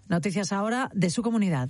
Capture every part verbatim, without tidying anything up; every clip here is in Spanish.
Noticias ahora de su comunidad.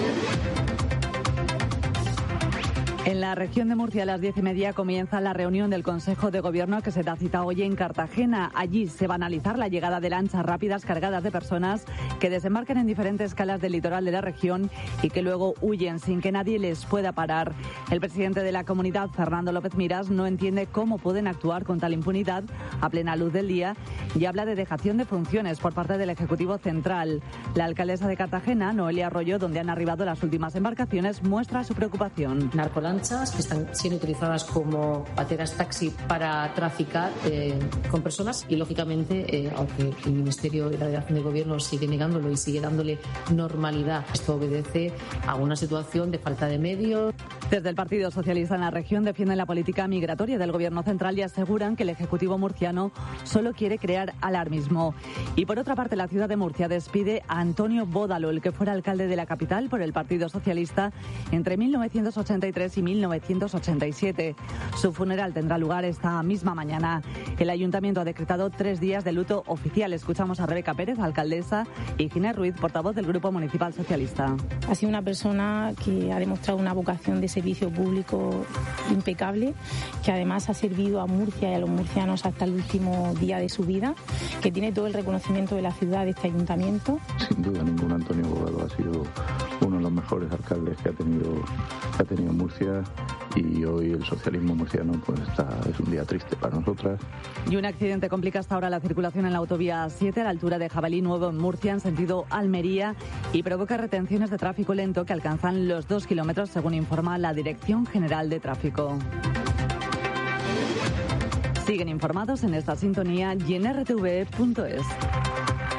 En la región de Murcia, a las diez y media, comienza la reunión del Consejo de Gobierno que se da cita hoy en Cartagena. Allí se va a analizar la llegada de lanchas rápidas cargadas de personas que desembarcan en diferentes calas del litoral de la región y que luego huyen sin que nadie les pueda parar. El presidente de la comunidad, Fernando López Miras, no entiende cómo pueden actuar con tal impunidad a plena luz del día y habla de dejación de funciones por parte del Ejecutivo Central. La alcaldesa de Cartagena, Noelia Arroyo, donde han arribado las últimas embarcaciones, muestra su preocupación. Narcolanchas que están siendo utilizadas como pateras taxi para traficar eh, con personas y, lógicamente, eh, aunque el Ministerio de la Delegación de Gobierno sigue negándolo y sigue dándole normalidad, esto obedece a una situación de falta de medios. Desde el Partido Socialista en la región defienden la política migratoria del Gobierno central y aseguran que el Ejecutivo murciano solo quiere crear alarmismo. Y por otra parte, la ciudad de Murcia despide a Antonio Bódalo, el que fuera alcalde de la capital por el Partido Socialista entre mil novecientos ochenta y tres y mil novecientos ochenta y siete. Su funeral tendrá lugar esta misma mañana. El Ayuntamiento ha decretado tres días de luto oficial. Escuchamos a Rebeca Pérez, alcaldesa, y Ginés Ruiz, portavoz del Grupo Municipal Socialista. Ha sido una persona que ha demostrado una vocación de servicio público impecable, que además ha servido a Murcia y a los murcianos hasta el último día de su vida, que tiene todo el reconocimiento de la ciudad, de este ayuntamiento. Sin duda ninguna, Antonio Bódalo ha sido uno de los mejores alcaldes que ha tenido, que ha tenido Murcia, y hoy el socialismo murciano pues está, es un día triste para nosotras. Y un accidente complica hasta ahora la circulación en la autovía siete a la altura de Jabalí Nuevo en Murcia en sentido Almería y provoca retenciones de tráfico lento que alcanzan los dos kilómetros según informa la Dirección General de Tráfico. Siguen informados en esta sintonía y en r t v punto es.